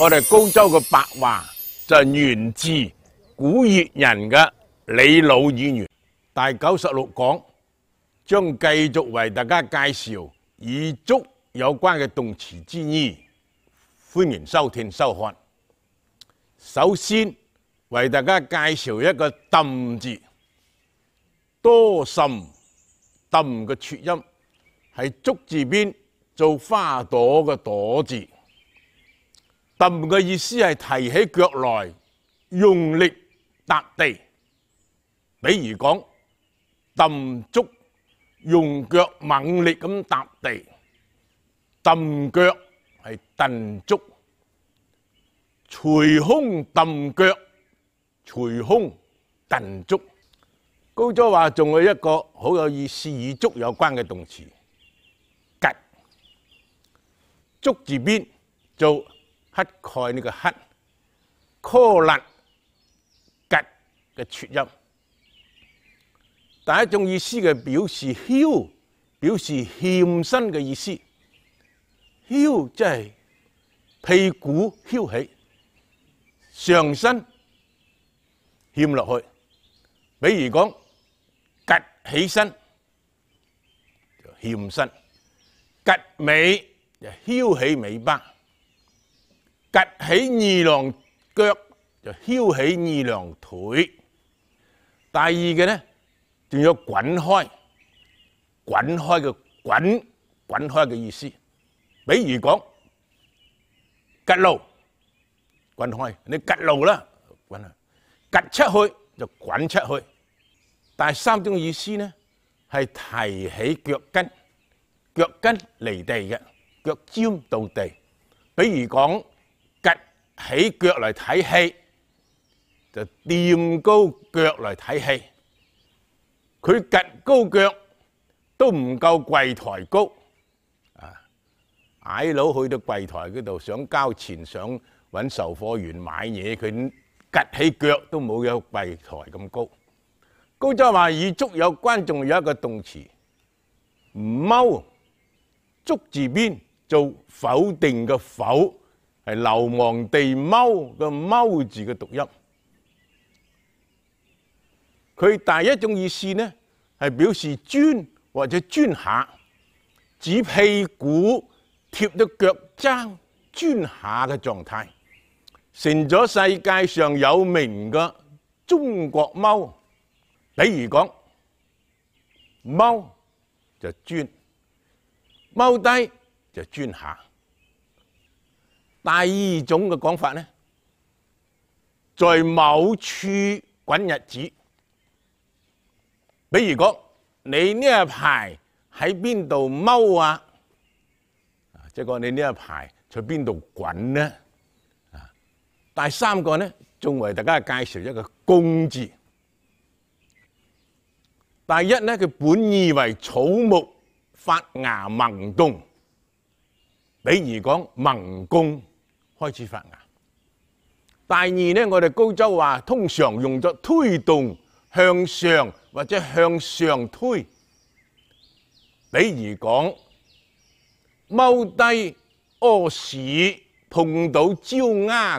我哋高州嘅白話就係源自古越人嘅李老語言。第96講將繼續為大家介紹與足有關嘅動詞之意，歡迎收聽收看。首先為大家介紹一個揼字，多甚揼嘅撮音係足字邊做花朵嘅朵字。揼嘅意思係提起腳來用力踏地，比如講揼足用腳猛力咁踏地，揼腳係蹬足，捶胸揼腳，捶胸蹬足。高州話仲有一個好有意思與足有關嘅動詞，趷。足字邊做乞丐呢個乞，柯勒趷嘅撮音。第一種意思嘅表示囂，表示欠身嘅意思。囂即係屁股囂起，上身欠落去。比如講趷起身就欠身，趷尾就囂起尾巴。趷起二郎腳就囂起二郎腿。第二嘅呢，仲有滾開，滾開嘅滾開嘅意思。比如講趷路，滾開，你趷路啦，滾啊！趷出去就滾出去。第三種意思呢，係提起腳跟，腳跟離地嘅，腳尖到地。比如講趷起腳嚟睇戲，就掂高腳嚟睇戲。佢趷高腳都唔夠櫃台高，矮佬去到櫃台嗰度想交錢，想揾售貨員買嘢，佢趷起腳都冇有櫃台咁高。高州話與足有關，仲有一個動詞踎，足字邊做否定嘅否，係流亡地踎嘅踎字嘅讀音。佢第一種意思呢，係表示鑽或者鑽下，指屁股貼到腳踭鑽下嘅狀態，成咗世界上有名嘅中國踎。比如講踎就鑽，踎低就鑽下。第二種嘅講法呢，在某處滾日子。比如講你呢一排喺邊度踎啊？即係講你呢一排在邊度滾呢？第三個呢，仲為大家介紹一個公字。第一呢，佢本意為草木發芽萌動，比如講萌功開始發芽。第二呢，我哋高州話通常用作推動向上或者向上推，比如講踎低屙屎碰到焦丫